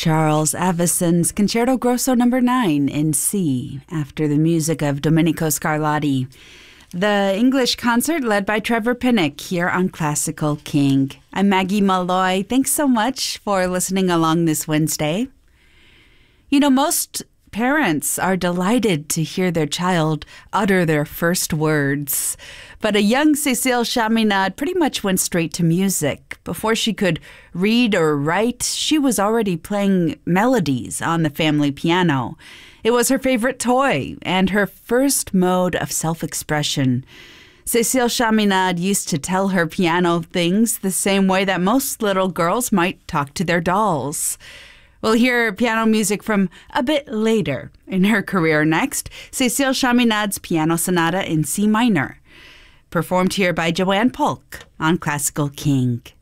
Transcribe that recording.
Charles Avison's Concerto Grosso No. 9 in C, after the music of Domenico Scarlatti. The English concert led by Trevor Pinnock here on Classical King. I'm Maggie Malloy. Thanks so much for listening along this Wednesday. You know, most parents are delighted to hear their child utter their first words. But a young Cécile Chaminade pretty much went straight to music. Before she could read or write, she was already playing melodies on the family piano. It was her favorite toy and her first mode of self-expression. Cécile Chaminade used to tell her piano things the same way that most little girls might talk to their dolls. We'll hear piano music from a bit later in her career next, Cécile Chaminade's Piano Sonata in C minor, performed here by Joanne Polk on Classical King.